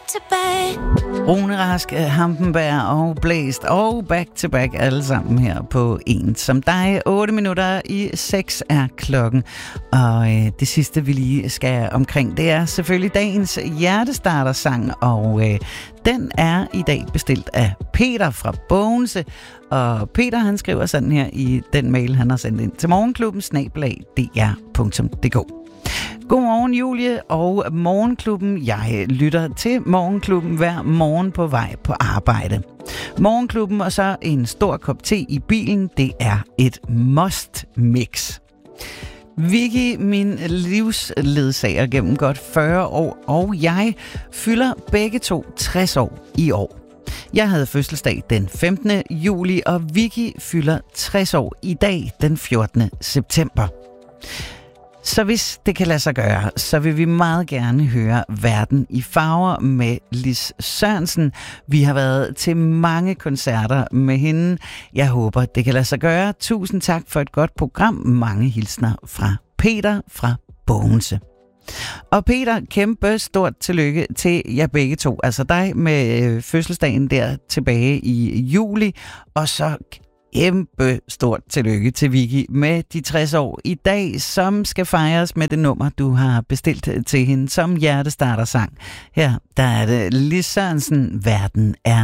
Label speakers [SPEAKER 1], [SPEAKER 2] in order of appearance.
[SPEAKER 1] to back.
[SPEAKER 2] Rune Rask, Hampenberg og Blæst og Back to Back alle sammen her på En som dig. 8:08 er klokken. Og det sidste vi lige skal omkring, det er selvfølgelig dagens hjertestartersang. Og den er i dag bestilt af Peter fra Bogense. Og Peter han skriver sådan her i den mail han har sendt ind til morgenklubben@dr.dk. Godmorgen Julie og Morgenklubben. Jeg lytter til Morgenklubben hver morgen på vej på arbejde. Morgenklubben og så en stor kop te i bilen, det er et must mix. Vicky, min livsledsager gennem godt 40 år, og jeg fylder begge to 60 år i år. Jeg havde fødselsdag den 15. juli, og Vicky fylder 60 år i dag den 14. september. Så hvis det kan lade sig gøre, så vil vi meget gerne høre Verden i farver med Lis Sørensen. Vi har været til mange koncerter med hende. Jeg håber, det kan lade sig gøre. Tusind tak for et godt program. Mange hilsner fra Peter fra Bogense. Og Peter, kæmpe stort tillykke til jer begge to. Altså dig med fødselsdagen der tilbage i juli, og så kæmpe stort tillykke til Vicky med de 60 år i dag, som skal fejres med det nummer, du har bestilt til hende som hjertestartersang. Her, der er det Lis Sørensen, Verden er